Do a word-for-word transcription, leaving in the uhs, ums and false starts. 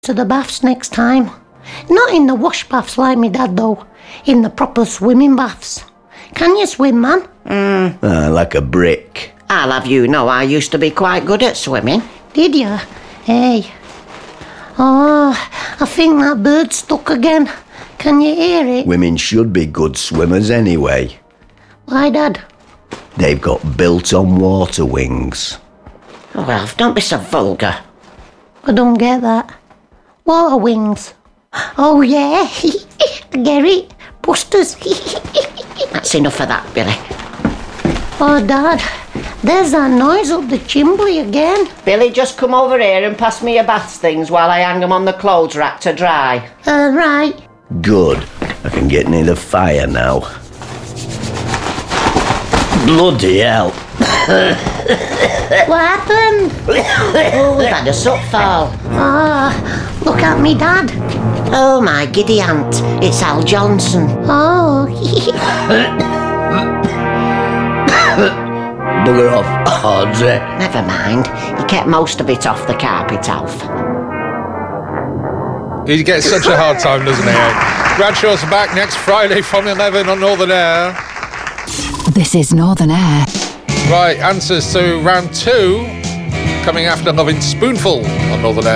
to the baths next time. Not in the wash baths like me dad, though. In the proper swimming baths. Can you swim, man? Mm. Ah, like a brick. I'll have you know I used to be quite good at swimming. Did you? Hey. Oh, I think that bird's stuck again. Can you hear it? Women should be good swimmers anyway. Why, Dad? They've got built-on water wings. Oh, well, don't be so vulgar. I don't get that. Water wings. Oh, yeah. Get it? Busters. That's enough of that, Billy. Oh, Dad, there's that noise up the chimney again. Billy, just come over here and pass me your bath things while I hang them on the clothes rack to dry. Uh, right. Good. I can get near the fire now. Bloody hell. What happened? Oh, we've had a soot fall. Ah, look at me, Dad. Oh, my giddy aunt. It's Al Johnson. Oh. Bugger off, Audrey. Never mind. He kept most of it off the carpet, Alf. He gets such a hard time, doesn't he? Eh? Bradshaw's back next Friday from eleven on Northern Air. This is Northern Air. Right, answers to round two coming after Loving Spoonful on Northern Air.